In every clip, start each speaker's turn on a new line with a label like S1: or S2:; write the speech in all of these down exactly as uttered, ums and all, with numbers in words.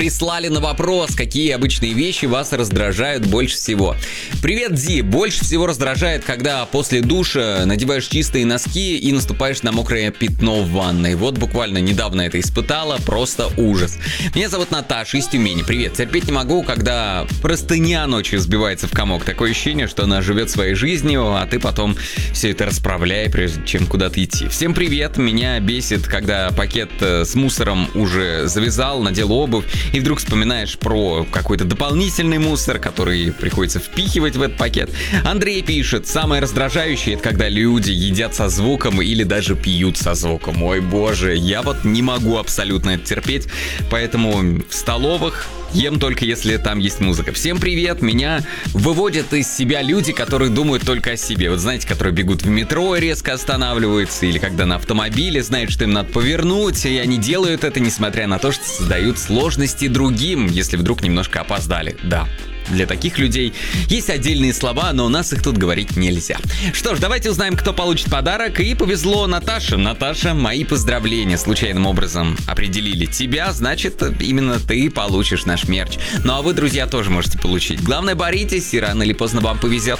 S1: Прислали на вопрос, какие обычные вещи вас раздражают больше всего. Привет, Ди. Больше всего раздражает, когда после душа надеваешь чистые носки и наступаешь на мокрое пятно в ванной. Вот буквально недавно это испытала, просто ужас. Меня зовут Наташа из Тюмени. Привет. Терпеть не могу, когда простыня ночью сбивается в комок. Такое ощущение, что она живет своей жизнью, а ты потом все это расправляй, прежде чем куда-то идти. Всем привет. Меня бесит, когда пакет с мусором уже завязал, надел обувь, и вдруг вспоминаешь про какой-то дополнительный мусор, который приходится впихивать в этот пакет. Андрей пишет: самое раздражающее — это когда люди едят со звуком или даже пьют со звуком. Ой, боже, я вот не могу абсолютно это терпеть, поэтому в столовых ем только если там есть музыка. Всем привет, меня выводят из себя люди, которые думают только о себе. Вот знаете, которые бегут в метро и резко останавливаются, или когда на автомобиле знают, что им надо повернуть, и они делают это, несмотря на то, что создают сложности другим, если вдруг немножко опоздали. Да. Для таких людей есть отдельные слова, но у нас их тут говорить нельзя. Что ж, давайте узнаем, кто получит подарок. И повезло Наташе. Наташа, мои поздравления. Случайным образом определили тебя, значит, именно ты получишь наш мерч. Ну а вы, друзья, тоже можете получить. Главное, боритесь, и рано или поздно вам повезет.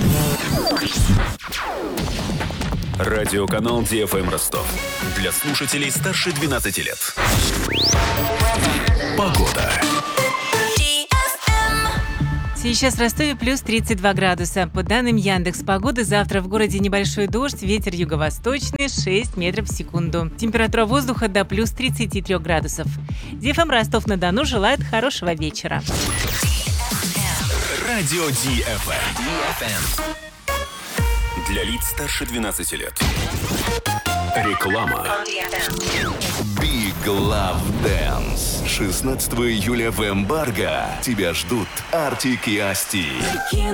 S2: Радиоканал Ди Эф Эм Ростов. Для слушателей старше двенадцати лет. Погода.
S3: Сейчас в Ростове плюс тридцать два градуса. По данным Яндекс.Погоды, завтра в городе небольшой дождь, ветер юго-восточный шесть метров в секунду. Температура воздуха до плюс тридцати трёх градусов. Ди Эф Эм Ростов-на-Дону желает хорошего вечера.
S2: Радио Ди Эф Эм. Для лиц старше двенадцати лет. Реклама. Big Love Dance. шестнадцатого июля в Эмбарго тебя ждут Артик и Асти.